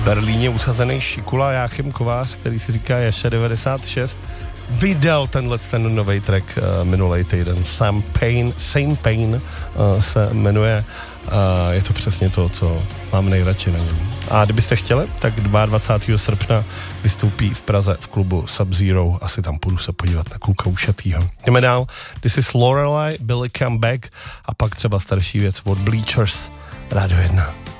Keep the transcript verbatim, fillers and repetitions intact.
Berlíně usazený šikula Jáchym Kovář, který si říká Jaše devadesát šest, vydal tenhle ten nový track uh, minulej týden. Sam Pain, Same Pain uh, se jmenuje. Uh, je to přesně to, co mám nejradši na něm. A kdybyste chtěli, tak dvacátého druhého srpna vystoupí v Praze v klubu Sub-Zero. Asi tam půjdu se podívat na kluka ušatýho. Jdeme dál. This is Lorelei, Billy Come Back a pak třeba starší věc od Bleachers, Rádio jedna.